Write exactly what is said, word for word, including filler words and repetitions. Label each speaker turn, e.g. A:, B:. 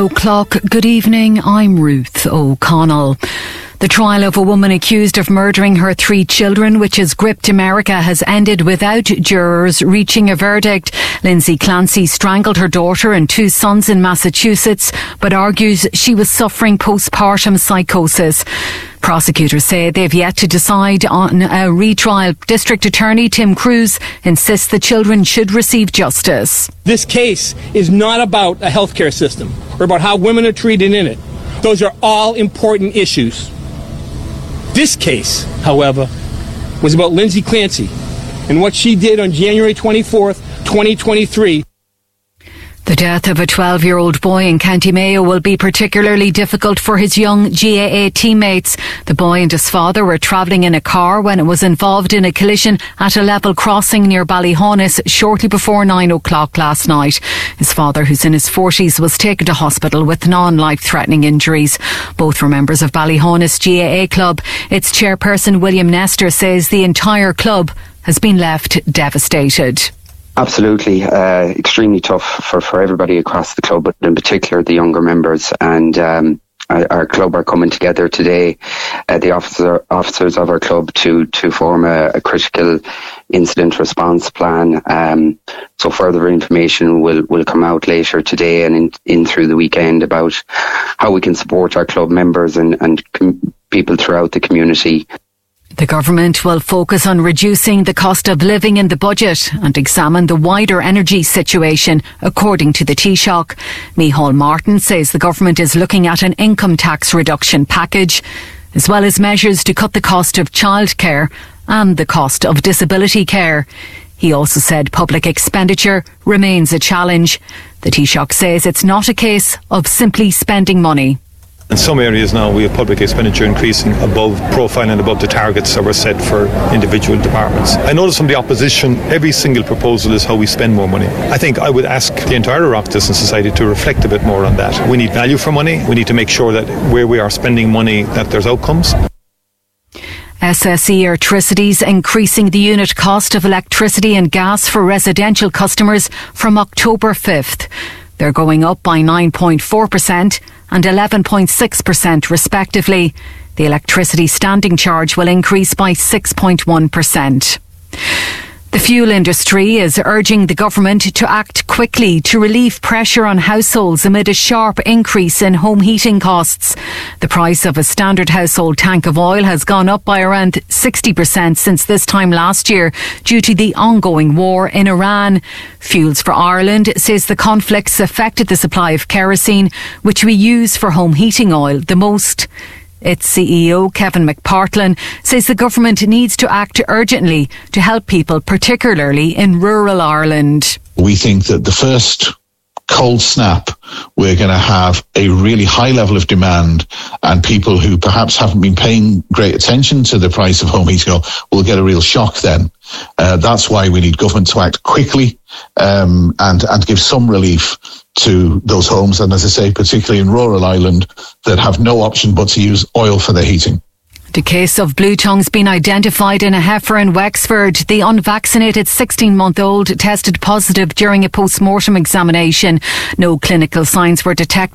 A: O'clock. Good evening, I'm Ruth O'Connell. The trial of a woman accused of murdering her three children, which has gripped America, has ended without jurors reaching a verdict. Lindsay Clancy strangled her daughter and two sons in Massachusetts, but argues she was suffering postpartum psychosis. Prosecutors say they've yet to decide on a retrial. District Attorney Tim Cruz insists the children should receive justice.
B: This case is not about a healthcare system or about how women are treated in it. Those are all important issues. This case, however, was about Lindsay Clancy and what she did on January twenty-fourth, twenty twenty-three.
A: The death of a twelve-year-old boy in County Mayo will be particularly difficult for his young G A A teammates. The boy and his father were travelling in a car when it was involved in a collision at a level crossing near Ballyhaunis shortly before nine o'clock last night. His father, who's in his forties, was taken to hospital with non-life-threatening injuries. Both were members of Ballyhaunis G A A club. Its chairperson, William Nestor, says the entire club has been left devastated.
C: Absolutely, uh, extremely tough for, for everybody across the club, but in particular the younger members. And um, our, our club are coming together today, uh, the officer, officers of our club, to to form a, a critical incident response plan. Um, so further information will, will come out later today and in, in through the weekend about how we can support our club members and, and com- people throughout the community.
A: The government will focus on reducing the cost of living in the budget and examine the wider energy situation, according to the Taoiseach. Micheál Martin says the government is looking at an income tax reduction package, as well as measures to cut the cost of childcare and the cost of disability care. He also said public expenditure remains a challenge. The Taoiseach says it's not a case of simply spending money.
D: In some areas now we have public expenditure increasing above profile and above the targets that were set for individual departments. I notice from the opposition every single proposal is how we spend more money. I think I would ask the entire Oireachtas society to reflect a bit more on that. We need value for money. We need to make sure that where we are spending money that there's outcomes.
A: S S E Airtricity's increasing the unit cost of electricity and gas for residential customers from October fifth. They're going up by nine point four percent and eleven point six percent respectively. The electricity standing charge will increase by six point one percent. The fuel industry is urging the government to act quickly to relieve pressure on households amid a sharp increase in home heating costs. The price of a standard household tank of oil has gone up by around sixty percent since this time last year due to the ongoing war in Iran. Fuels for Ireland says the conflicts affected the supply of kerosene, which we use for home heating oil, the most. Its C E O, Kevin McPartlin, says the government needs to act urgently to help people, particularly in rural Ireland.
E: We think that the first cold snap, we're going to have a really high level of demand, and people who perhaps haven't been paying great attention to the price of home heating oil will get a real shock then. Uh, that's why we need government to act quickly um, and, and give some relief to those homes, and as I say, particularly in rural Ireland, that have no option but to use oil for their heating.
A: The case of blue tongue's been identified in a heifer in Wexford. The unvaccinated sixteen-month-old tested positive during a post-mortem examination. No clinical signs were detected